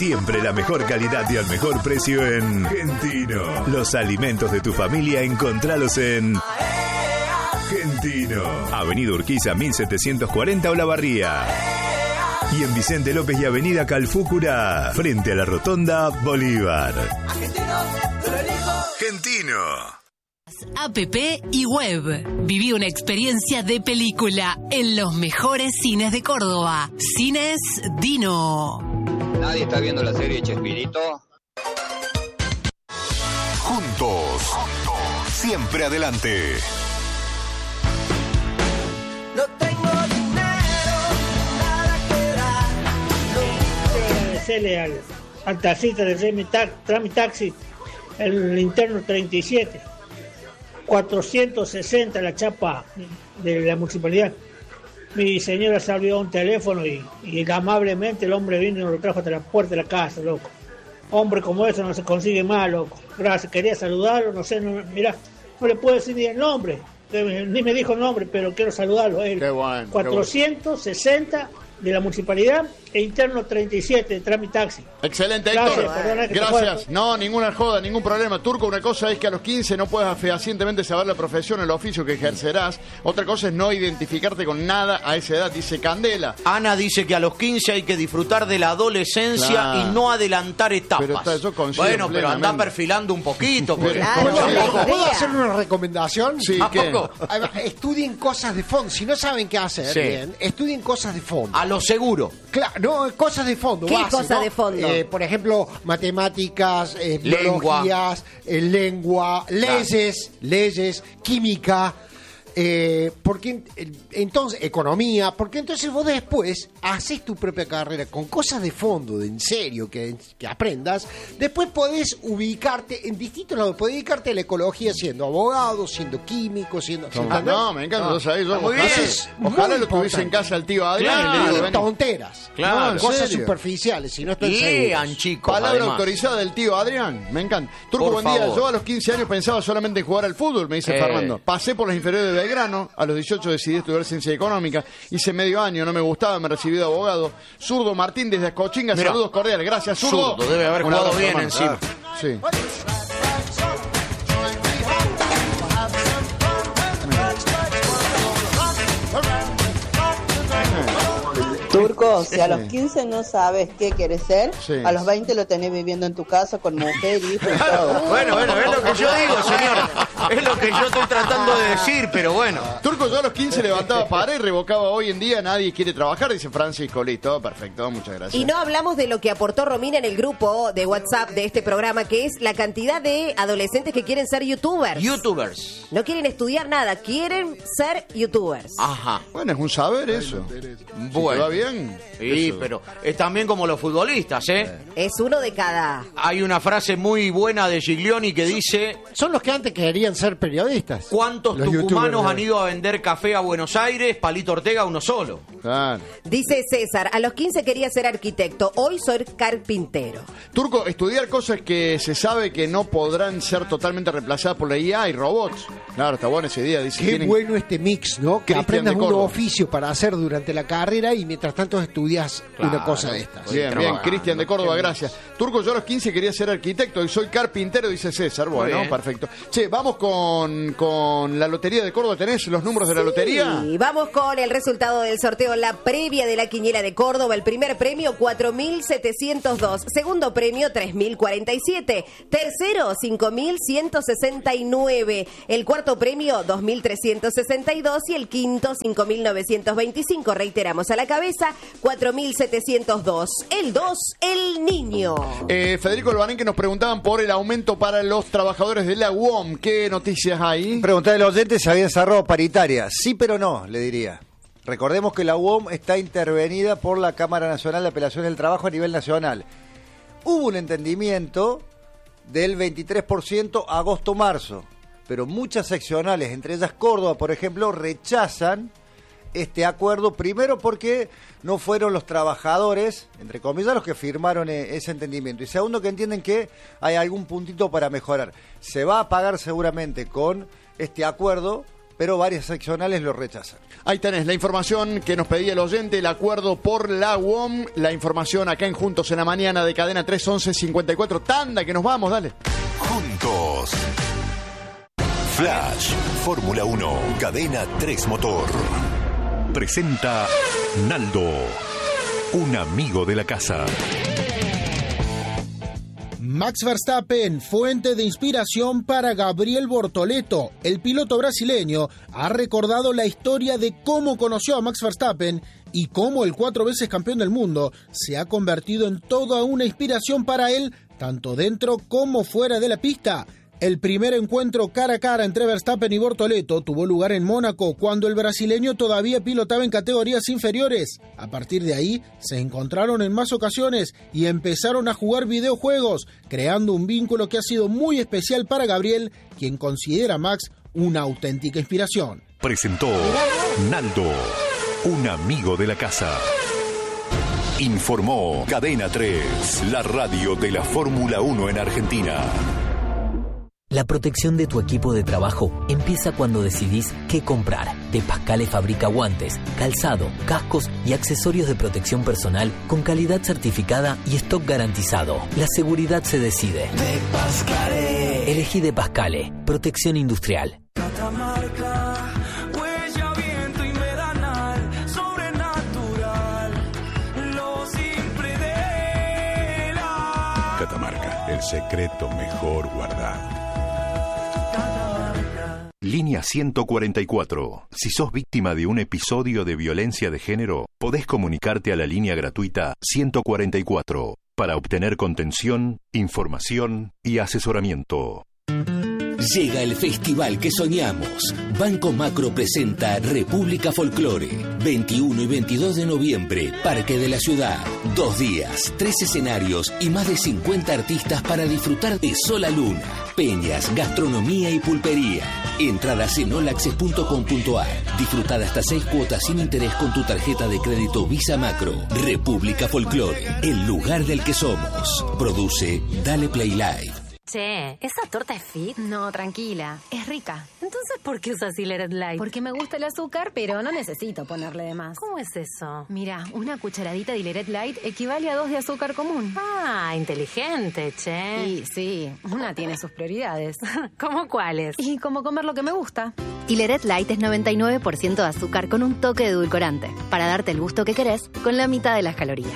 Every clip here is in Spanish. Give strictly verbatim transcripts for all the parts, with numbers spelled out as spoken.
Siempre la mejor calidad y al mejor precio en Gentino. Los alimentos de tu familia, encontralos en Gentino. Avenida Urquiza mil setecientos cuarenta Olavarría. Y en Vicente López y Avenida Calfúcura, frente a la Rotonda Bolívar. Gentino. App y web. Viví una experiencia de película en los mejores cines de Córdoba. Cines Dino. ¿Nadie está viendo la serie Chespirito? Juntos. Juntos. Siempre adelante. No tengo dinero, nada que dar. No. Agradecerle al, al taxista de Trami Taxi, el interno treinta y siete. cuatrocientos sesenta la chapa de la municipalidad. Mi señora se olvidó un teléfono y, y amablemente el hombre vino y nos lo trajo hasta la puerta de la casa, loco. Hombre como eso no se consigue más, loco. Gracias, quería saludarlo, no sé, no, mirá, no le puedo decir ni el nombre, ni me dijo el nombre, pero quiero saludarlo. Él. Qué bueno, cuatrocientos sesenta de la municipalidad e interno treinta y siete de Trami Taxi. Excelente, Gracias, Héctor. perdona que Gracias. No, ninguna joda, ningún problema. Turco, una cosa es que a los quince no puedas fehacientemente saber la profesión o el oficio que ejercerás. Otra cosa es no identificarte con nada a esa edad, dice Candela. Ana dice que a los quince hay que disfrutar de la adolescencia Claro. y no adelantar etapas. Pero está, yo coincido bueno, pero plenamente. anda perfilando un poquito. Pues. Claro, ¿Puedo, ¿Puedo hacer una recomendación? Sí, ¿A ¿qué? poco? Estudien cosas de fondo. Si no saben qué hacer, Sí. bien, estudien cosas de fondo. A lo seguro. Claro, no, cosas de fondo. ¿Qué base, cosa ¿no? de fondo? Eh, por ejemplo, matemáticas, eh, Lengua. biologías, eh, lengua, leyes, leyes, química. Eh, porque eh, entonces economía, porque entonces vos después haces tu propia carrera con cosas de fondo, de en serio que, que aprendas. Después podés ubicarte en distintos lados, podés dedicarte a la ecología siendo abogado, siendo químico, siendo Ah, no, me encanta. Ah. yo sabía, yo, muy bien. ojalá, Es ojalá muy lo tuviese en importante. casa el tío Adrián. Claro. y le digo, vení. tonteras, Claro, no, ¿en cosas serio? superficiales, si no estoy Lean, seguro. chicos. Palabra además. autorizada del tío Adrián, me encanta. Turco, Por buen día. favor. Yo a los quince años pensaba solamente en jugar al fútbol, me dice Eh. Fernando. Pasé por las inferiores de Belgrano, a los dieciocho decidí estudiar ciencia económica, hice medio año, no me gustaba, me recibí de abogado. Zurdo Martín desde Escochinga, Mirá. saludos cordiales, gracias Zurdo. Zurdo, debe haber Un jugado abrazo, bien hermano. encima. Ah, sí. Turco, si a los quince no sabes qué quieres ser, Sí. a los veinte lo tenés viviendo en tu casa con mujer, hijo y todo. Bueno, bueno, es lo que yo digo, señora. Es lo que yo estoy tratando de decir, pero bueno. Turco, yo a los quince levantaba para y revocaba. Hoy en día nadie quiere trabajar, dice Francisco. Listo, perfecto, muchas gracias. Y no hablamos de lo que aportó Romina en el grupo de WhatsApp de este programa, que es la cantidad de adolescentes que quieren ser youtubers. Youtubers. No quieren estudiar nada, quieren ser youtubers. Ajá. Bueno, es un saber eso. Bueno. ¿Te va bien? Sí, Eso. pero es también como los futbolistas, ¿eh? Es uno de cada. Hay una frase muy buena de Giglioni que dice: Son los que antes querían ser periodistas. ¿cuántos Los tucumanos youtubers, han ido a vender café a Buenos Aires? Palito Ortega, uno solo. Claro. Dice César, a los quince quería ser arquitecto, hoy soy carpintero. Turco, estudiar cosas que se sabe que no podrán ser totalmente reemplazadas por la I A y robots. Claro, está bueno ese día. Dice, Qué tienen- bueno este mix, ¿no? Que Cristian aprendas de un Córdoba. oficio para hacer durante la carrera y mientras tanto estudias una cosa de estas. Bien, bien, Cristian de Córdoba, gracias. Turco, yo a los quince quería ser arquitecto y soy carpintero, dice César. Bueno, bien. perfecto. Che, vamos con, con la Lotería de Córdoba. ¿Tenés los números de la lotería? Y vamos con el resultado del sorteo, la previa de la quiniela de Córdoba. El primer premio, cuatro mil setecientos dos. Segundo premio, tres mil cuarenta y siete. Tercero, cinco mil ciento sesenta y nueve. El cuarto premio, dos mil trescientos sesenta y dos. Y el quinto, cinco mil novecientos veinticinco. Reiteramos a la cabeza, cuatro mil setecientos dos. El dos, el niño. Eh, Federico Albanén, que nos preguntaban por el aumento para los trabajadores de la U O M. ¿Qué noticias hay? Preguntarle a los oyentes si habían cerrado paritaria. Sí, pero no, le diría. Recordemos que la U O M está intervenida por la Cámara Nacional de Apelaciones del Trabajo a nivel nacional. Hubo un entendimiento del veintitrés por ciento agosto-marzo, pero muchas seccionales, entre ellas Córdoba, por ejemplo, rechazan este acuerdo, primero porque no fueron los trabajadores, entre comillas, los que firmaron eh, ese entendimiento, y segundo que entienden que hay algún puntito para mejorar. Se va a pagar seguramente con este acuerdo, pero varias seccionales lo rechazan. Ahí tenés la información que nos pedía el oyente, el acuerdo por la U O M, la información acá en Juntos en la Mañana de Cadena tres once cincuenta y cuatro. Tanda, que nos vamos, dale. Juntos. Flash, Fórmula uno, Cadena tres Motor. Presenta Naldo, un amigo de la casa. Max Verstappen, fuente de inspiración para Gabriel Bortoleto. El piloto brasileño ha recordado la historia de cómo conoció a Max Verstappen y cómo el cuatro veces campeón del mundo se ha convertido en toda una inspiración para él, tanto dentro como fuera de la pista. El primer encuentro cara a cara entre Verstappen y Bortoleto tuvo lugar en Mónaco, cuando el brasileño todavía pilotaba en categorías inferiores. A partir de ahí, se encontraron en más ocasiones y empezaron a jugar videojuegos, creando un vínculo que ha sido muy especial para Gabriel, quien considera a Max una auténtica inspiración. Presentó Naldo, un amigo de la casa. Informó Cadena tres, la radio de la Fórmula uno en Argentina. La protección de tu equipo de trabajo empieza cuando decidís qué comprar. De Pascale fabrica guantes, calzado, cascos y accesorios de protección personal con calidad certificada y stock garantizado. La seguridad se decide. De Pascale. Elegí De Pascale. Protección industrial. Catamarca, huella, viento invernal, sobrenatural, lo simple de la... Catamarca, el secreto mejor guardado. Línea ciento cuarenta y cuatro. Si sos víctima de un episodio de violencia de género, podés comunicarte a la línea gratuita ciento cuarenta y cuatro para obtener contención, información y asesoramiento. Llega el festival que soñamos. Banco Macro presenta República Folclore. veintiuno y veintidós de noviembre, Parque de la Ciudad. Dos días, tres escenarios y más de cincuenta artistas para disfrutar de Sola Luna, peñas, gastronomía y pulpería. Entradas en olaxes punto com punto ar. Disfruta de hasta seis cuotas sin interés con tu tarjeta de crédito Visa Macro. República Folclore, el lugar del que somos. Produce Dale Play Live. Che, ¿esa torta es fit? No, tranquila, es rica. Entonces, ¿por qué usas Hileret Light? Porque me gusta el azúcar, pero no necesito ponerle de más. ¿Cómo es eso? Mira, una cucharadita de Hileret Light equivale a dos de azúcar común. Ah, inteligente, che. Y sí, una tiene sus prioridades. ¿Cómo cuáles? Y como comer lo que me gusta. Hileret Light es noventa y nueve por ciento de azúcar con un toque de edulcorante, para darte el gusto que querés con la mitad de las calorías.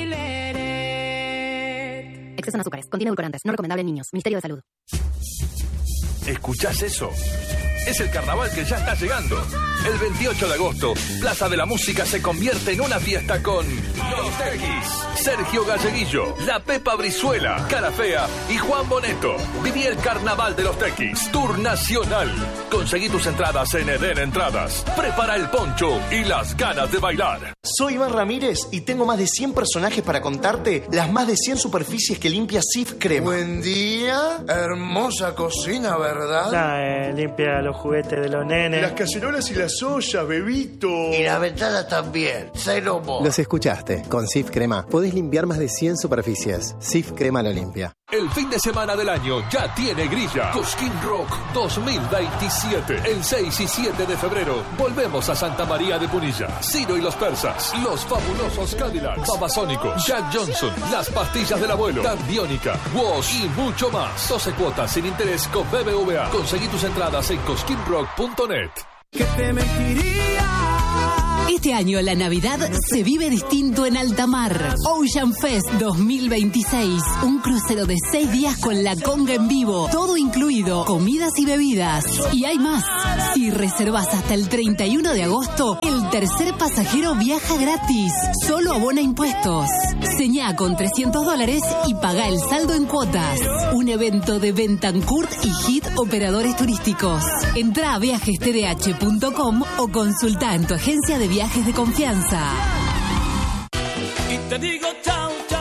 Exceso en azúcares, contiene edulcorantes, no recomendable en niños. Ministerio de Salud. ¿Escuchás eso? Es el carnaval que ya está llegando. El veintiocho de agosto, Plaza de la Música se convierte en una fiesta con Los Tequis, Sergio Galleguillo, La Pepa Brizuela, Cara Fea y Juan Boneto. Viví el carnaval de Los Tequis, Tour Nacional. Conseguí tus entradas en Eden Entradas. Prepara el poncho y las ganas de bailar. Soy Iván Ramírez y tengo más de cien personajes para contarte las más de cien superficies que limpia Sif Crema. Buen día, hermosa cocina, ¿verdad? Nah, eh, limpia los juguetes de los nenes. Las cacerolas y las ollas, bebito. Y las ventanas también, Celomo. Los escuchaste. Con Sif Crema podés limpiar más de cien superficies. Sif Crema lo limpia. El fin de semana del año ya tiene grilla. Cosquín Rock dos mil veintisiete. El seis y siete de febrero volvemos a Santa María de Punilla. Ciro y los Persas, Los Fabulosos Cadillacs, Babasónicos, Jack Johnson, Las Pastillas del Abuelo, Tambiónica, Woz y mucho más. doce cuotas sin interés con B B V A. Conseguí tus entradas en cosquín rock punto net. Que te mentiría. Este año la Navidad se vive distinto en alta mar. Ocean Fest dos mil veintiséis. Un crucero de seis días con la conga en vivo. Todo incluido, comidas y bebidas. Y hay más. Si reservas hasta el treinta y uno de agosto, el tercer pasajero viaja gratis. Solo abona impuestos. Señá con trescientos dólares y paga el saldo en cuotas. Un evento de Bentancourt y Hit Operadores Turísticos. Entrá a viajes t d h punto com o consulta en tu agencia de viajes de confianza. Y te digo chao, chao.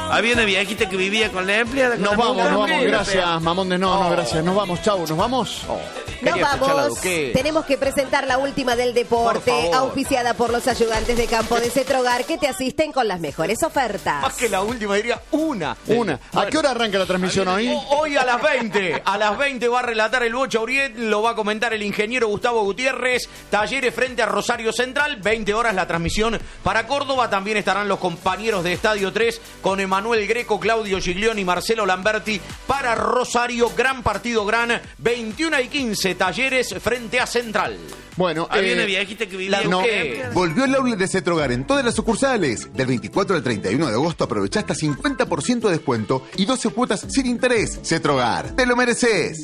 Ahí viene viejita que vivía con la empleada. Nos vamos, nos vamos, gracias, Mamonde. No, no, gracias. Nos vamos, chau, nos vamos. Nos vamos. Tenemos que presentar la última del deporte, Por favor. auspiciada por los ayudantes de campo de Cetrogar, que te asisten con las mejores ofertas. Más que la última, diría una. Una. ¿A qué hora arranca la transmisión hoy? Hoy a las veinte. A las veinte va a relatar el Bocha Uriet, lo va a comentar el ingeniero Gustavo Gutiérrez. Talleres frente a Rosario Central, veinte horas la transmisión para Córdoba. También estarán los compañeros de Estadio tres con Emanuel Greco, Claudio Giglioni y Marcelo Lamberti para Rosario. Gran partido, gran veintiuno y quince. Talleres frente a Central. Bueno, ahí eh, viene viejita que vivía. no. ¿Qué? Volvió el outlet de Cetrogar en todas las sucursales. Del veinticuatro al treinta y uno de agosto aprovecha hasta cincuenta por ciento de descuento y doce cuotas sin interés. Cetrogar, te lo mereces.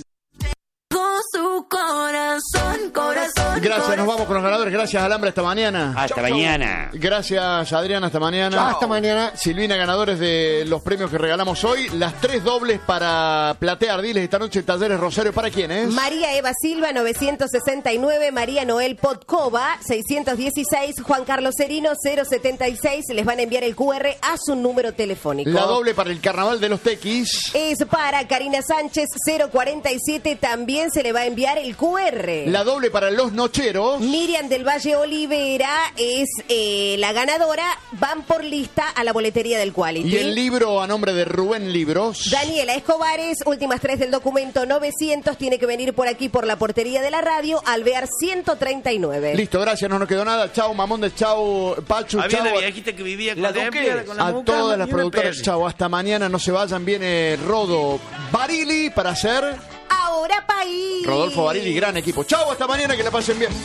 Su corazón, corazón. Gracias, nos vamos con los ganadores. Gracias, Alambre, hasta mañana. Hasta mañana. Gracias, Adriana, hasta mañana. Chao. Hasta mañana. Silvina, ganadores de los premios que regalamos hoy. Las tres dobles para Platea Ardiles esta noche, Talleres Rosario. ¿Para quién es? María Eva Silva, novecientos sesenta y nueve. María Noel Podkova, seiscientos dieciséis. Juan Carlos Serino, cero setenta y seis. Les van a enviar el cu erre a su número telefónico. La doble para el Carnaval de los Tequis. Es para Karina Sánchez, cero cuarenta y siete. También se le va a enviar el cu erre. La doble para los Nocheros. Miriam del Valle Olivera es eh, la ganadora. Van por lista a la boletería del Quality. Y el libro a nombre de Rubén Libros. Daniela Escobares, últimas tres del documento novecientos. Tiene que venir por aquí por la portería de la radio, Alvear ciento treinta y nueve. Listo, gracias, no nos quedó nada. Chau, Mamonde, chau, Pachu, Había chau. una viejita que vivía con La la Duque, empleada, con la a mujer, todas las y una productoras, peli. chau, hasta mañana, no se vayan, viene Rodo Barili para hacer Ahora país. Rodolfo Barili, gran equipo. Chau, hasta mañana, que la pasen bien.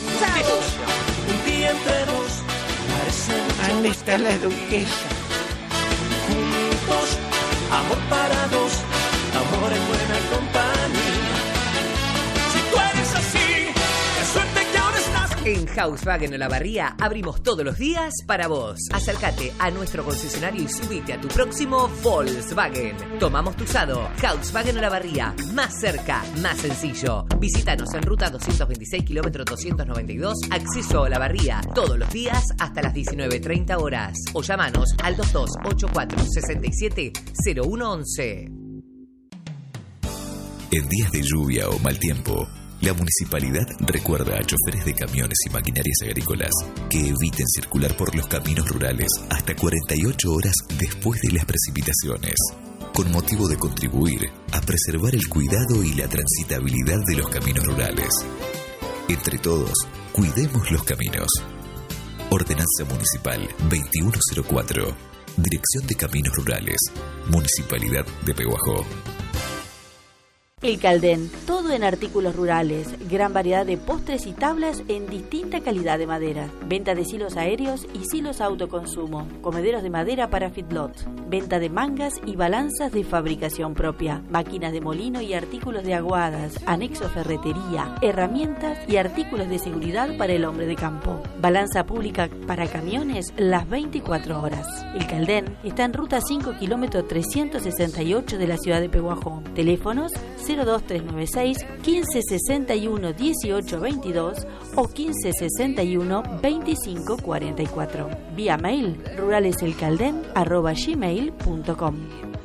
Un día entre dos, ¿Dónde está la duquesa? juntos, amor para dos, amor en buena compañía. Si tú eres así, qué suerte que ahora estás. En Volkswagen Olavarría abrimos todos los días para vos. Acércate a nuestro concesionario y subite a tu próximo Volkswagen. Tomamos tu usado. Volkswagen Olavarría. Más cerca, más sencillo. Visítanos en ruta doscientos veintiséis, kilómetro doscientos noventa y dos, acceso a Olavarría. Todos los días hasta las diecinueve treinta horas. O llamanos al dos dos ocho cuatro seis siete cero uno once. En días de lluvia o mal tiempo, la municipalidad recuerda a choferes de camiones y maquinarias agrícolas que eviten circular por los caminos rurales hasta cuarenta y ocho horas después de las precipitaciones, con motivo de contribuir a preservar el cuidado y la transitabilidad de los caminos rurales. Entre todos, cuidemos los caminos. Ordenanza Municipal veintiuno cero cuatro. Dirección de Caminos Rurales. Municipalidad de Pehuajó. El Caldén, todo en artículos rurales, gran variedad de postres y tablas en distinta calidad de madera, venta de silos aéreos y silos a autoconsumo, comederos de madera para feedlot, venta de mangas y balanzas de fabricación propia, máquinas de molino y artículos de aguadas, anexo ferretería, herramientas y artículos de seguridad para el hombre de campo, balanza pública para camiones las veinticuatro horas. El Caldén está en ruta cinco, kilómetro trescientos sesenta y ocho de la ciudad de Pehuajó. Teléfonos cero dos tres nueve seis, quince sesenta y uno, dieciocho veintidós o quince sesenta y uno, veinticinco cuarenta y cuatro. Vía mail ruraleselcalden arroba gmail punto com.